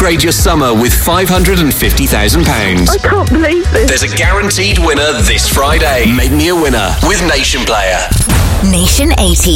Upgrade your summer with £550,000. I can't believe this. There's a guaranteed winner this Friday. Make me a winner with Nation Player. Nation 80.